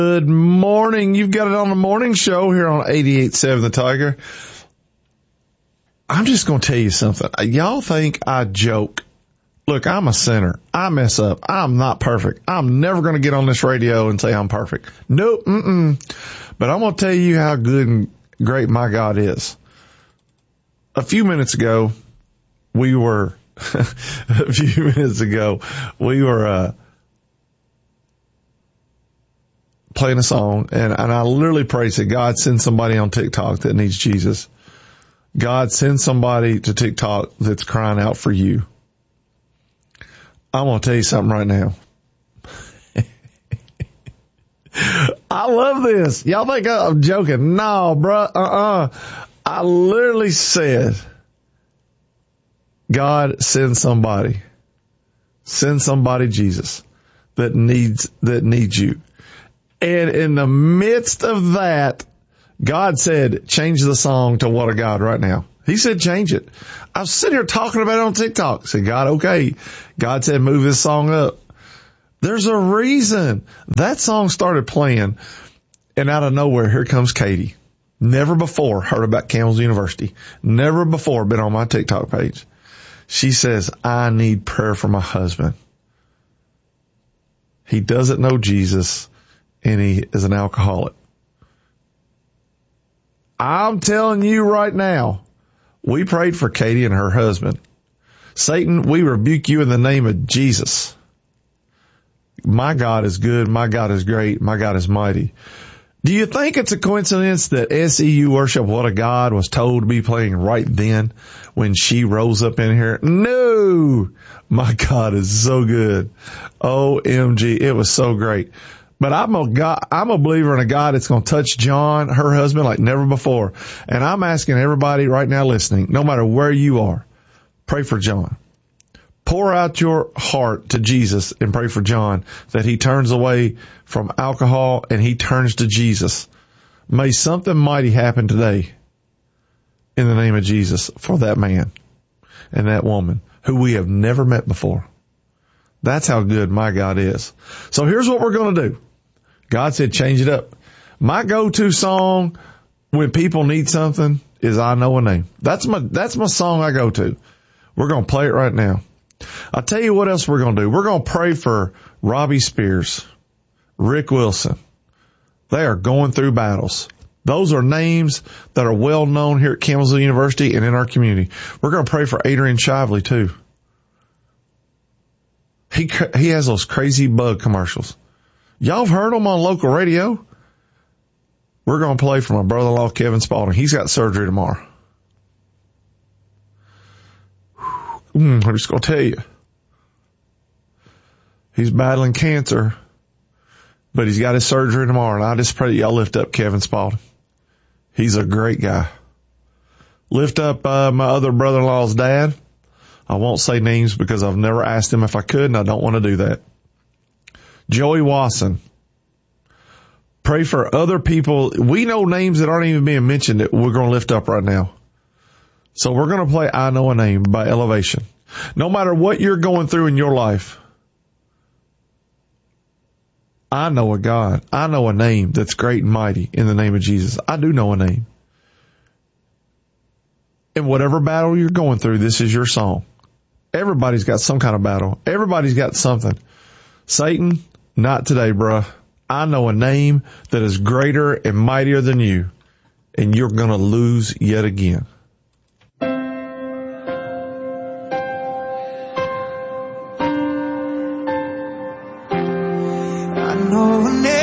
Good morning. You've got it on the morning show here on 88.7 The Tiger. I'm just going to tell you something. Y'all think I joke. Look, I'm a sinner. I mess up. I'm not perfect. I'm never going to get on this radio and say I'm perfect. Nope. But I'm going to tell you how good and great my God is. A few minutes ago, we were playing a song, and I literally prayed, said, God, send somebody on TikTok that needs Jesus. God, send somebody to TikTok that's crying out for you. I'm going to tell you something right now. I love this. Y'all think I'm joking? No, bruh. I literally said, God, send somebody, Jesus, that needs you. And in the midst of that, God said, change the song to What a God right now. He said, change it. I was sitting here talking about it on TikTok. I said, God, okay. God said, move this song up. There's a reason that song started playing, and out of nowhere, here comes Katie. Never before heard about Campbell's University. Never before been on my TikTok page. She says, I need prayer for my husband. He doesn't know Jesus, and he is an alcoholic. I'm telling you right now, we prayed for Katie and her husband. Satan, we rebuke you in the name of Jesus. My God is good. My God is great. My God is mighty. Do you think it's a coincidence that SEU Worship What a God was told to be playing right then when she rose up in here? No! My God is so good. OMG. It was so great. But I'm a believer in a God that's going to touch John, her husband, like never before. And I'm asking everybody right now listening, no matter where you are, pray for John. Pour out your heart to Jesus and pray for John that he turns away from alcohol and he turns to Jesus. May something mighty happen today in the name of Jesus for that man and that woman who we have never met before. That's how good my God is. So here's what we're going to do. God said, change it up. My go-to song when people need something is I Know a Name. That's my song I go to. We're going to play it right now. I'll tell you what else we're going to do. We're going to pray for Robbie Spears, Rick Wilson. They are going through battles. Those are names that are well known here at Campbellsville University and in our community. We're going to pray for Adrian Shively too. He has those crazy bug commercials. Y'all have heard them on local radio. We're going to play for my brother-in-law, Kevin Spalding. He's got surgery tomorrow. I'm just going to tell you. He's battling cancer, but he's got his surgery tomorrow. And I just pray that y'all lift up Kevin Spalding. He's a great guy. Lift up my other brother-in-law's dad. I won't say names because I've never asked him if I could, and I don't want to do that. Joey Wasson. Pray for other people. We know names that aren't even being mentioned that we're going to lift up right now. So we're going to play I Know a Name by Elevation. No matter what you're going through in your life, I know a God. I know a name that's great and mighty in the name of Jesus. I do know a name. In whatever battle you're going through, this is your song. Everybody's got some kind of battle. Everybody's got something. Satan, not today, bruh. I know a name that is greater and mightier than you, and you're going to lose yet again. I know a name